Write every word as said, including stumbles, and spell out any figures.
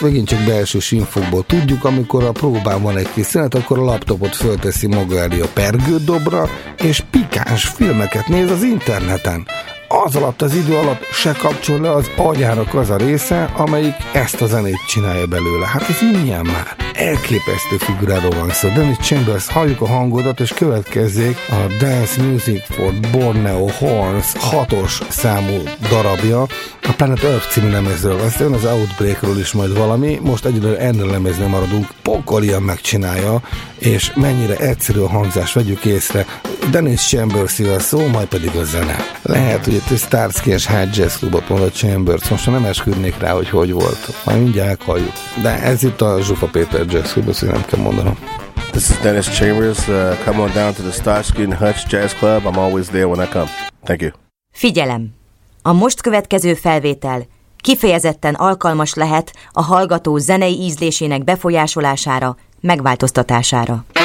megint csak belső sínfokból tudjuk, amikor a próbán van egy kis szünet, akkor a laptopot fölteszi maga elé a pergődobra, és pikáns filmeket néz az interneten. Az alatt az idő alatt se kapcsol le az agyának az a része, amelyik ezt a zenét csinálja belőle. Hát ez milyen már? Elképesztő figuráról van szó. Dennis Chambers, halljuk a hangodat, és következzék a Dance Music for Borneo Horns hatos számú darabja, a Planet Earth című lemezről. Aztán az Outbreakról is majd valami, most egyedül ennél lemeznél maradunk, pokolian megcsinálja, és mennyire egyszerű a hangzás, vegyük észre. Dennis Chambers-il a szó, majd pedig a zene. Lehet, hogy itt Starsky és Hutch Jazz Clubot mondott Chambers, most nem esküdnék rá, hogy hogy volt. Majd mindjárt meghalljuk. De ez itt a Zsufa Péter Jazz Club, ezt nem kell mondanom. This is Dennis Chambers. Uh, come on down to the Starsky and Hutch Jazz Club. I'm always there when I come. Thank you. Figyelem! A most következő felvétel kifejezetten alkalmas lehet a hallgató zenei ízlésének befolyásolására, megváltoztatására.